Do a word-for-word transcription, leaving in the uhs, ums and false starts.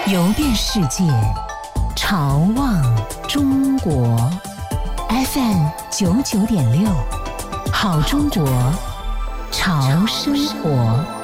游遍世界，潮望中国。F M 九九点六，好中国，潮生活。